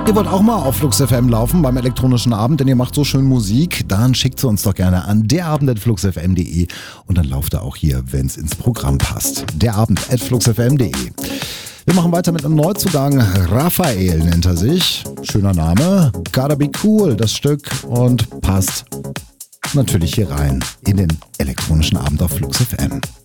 Ihr wollt auch mal auf Flux FM laufen beim elektronischen Abend, denn ihr macht so schön Musik, dann schickt sie uns doch gerne an derabend@fluxfm.de und dann lauft ihr auch hier, wenn es ins Programm passt. derabend@fluxfm.de. Wir machen weiter mit einem Neuzugang. Raphael nennt er sich. Schöner Name. Gotta Be Cool, das Stück, und passt natürlich hier rein in den elektronischen Abend auf Flux FM.